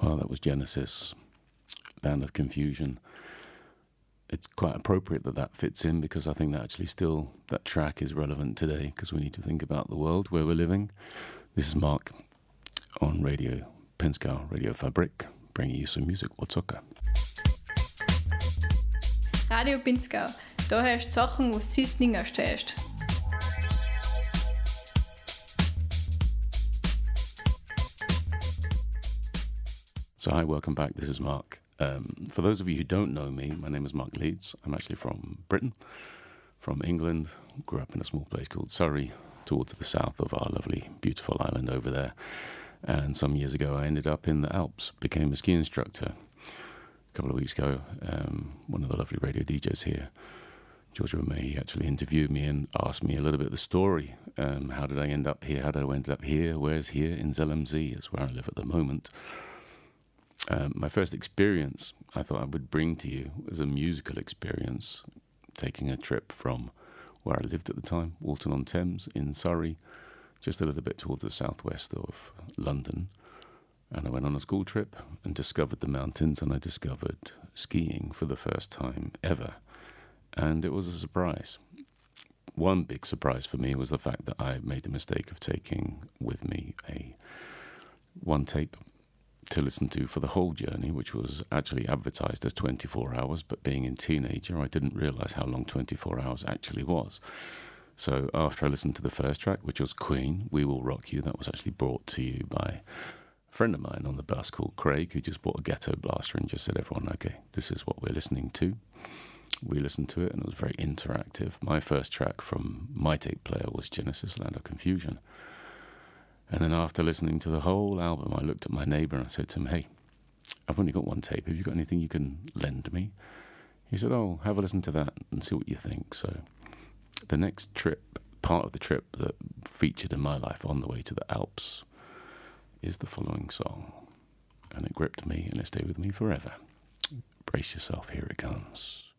Well, that was Genesis, Land of Confusion. It's quite appropriate that that fits in because I think that actually still, that track is relevant today because we need to think about the world where we're living. This is Mark on Radio Pinzgau, Radio Fabrik, bringing you some music. What's okay? Radio Pinzgau, da hörst du Sachen, die du sonst nicht hörst. So hi, welcome back. This is Mark. For those of you who don't know me, my name is Mark Leeds. I'm actually from Britain, from England. Grew up in a small place called Surrey, towards the south of our lovely, beautiful island over there. And some years ago, I ended up in the Alps, became a ski instructor. A couple of weeks ago, one of the lovely radio DJs here, Georgia May, he actually interviewed me and asked me a little bit of the story. How did I end up here? How did I end up here? Where's here? In Zell am See is where I live at the moment. My first experience I thought I would bring to you was a musical experience, taking a trip from where I lived at the time, Walton-on-Thames in Surrey, just a little bit towards the southwest of London. And I went on a school trip and discovered the mountains, and I discovered skiing for the first time ever. And it was a surprise. One big surprise for me was the fact that I made the mistake of taking with me one tape to listen to for the whole journey, which was actually advertised as 24 hours, but being a teenager, I didn't realize how long 24 hours actually was. So after I listened to the first track, which was Queen, We Will Rock You, that was actually brought to you by a friend of mine on the bus called Craig, who just bought a ghetto blaster and just said, everyone, okay, this is what we're listening to. We listened to it, and it was very interactive. My first track from my tape player was Genesis, Land of Confusion. And then after listening to the whole album, I looked at my neighbour and I said to him, hey, I've only got one tape. Have you got anything you can lend me? He said, oh, have a listen to that and see what you think. So the next trip, part of the trip that featured in my life on the way to the Alps is the following song. And it gripped me and it stayed with me forever. Brace yourself, here it comes.